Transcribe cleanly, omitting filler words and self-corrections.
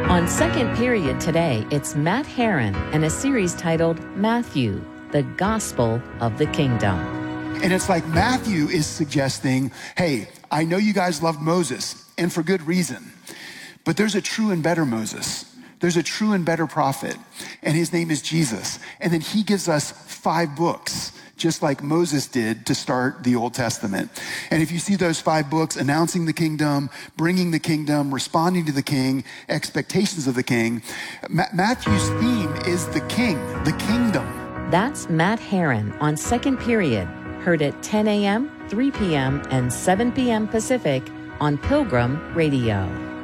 On Second Period today, it's Matt Herron and a series titled Matthew, the Gospel of the Kingdom. And it's like Matthew is suggesting, hey, I know you guys loved Moses, and for good reason, but there's a true and better Moses. There's a true and better prophet, and his name is Jesus. And then he gives us 5 books, just like Moses did to start the Old Testament. And if you see those 5 books, announcing the kingdom, bringing the kingdom, responding to the king, expectations of the king, Matthew's theme is the king, the kingdom. That's Matt Herron on Second Period, heard at 10 a.m., 3 p.m., and 7 p.m. Pacific on Pilgrim Radio.